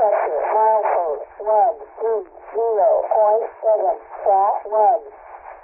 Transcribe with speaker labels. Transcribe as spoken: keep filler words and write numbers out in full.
Speaker 1: pressure, milepost, one, two, zero point seven, track one.